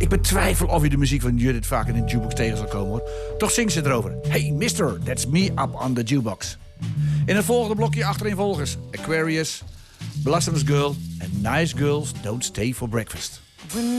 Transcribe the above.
Ik betwijfel of je de muziek van Judith vaak in een jukebox tegen zal komen, hoor. Toch zingt ze erover. Hey mister, that's me up on the jukebox. In het volgende blokje achtereenvolgers. Aquarius, Blossom's Girl en Nice Girls Don't Stay for Breakfast.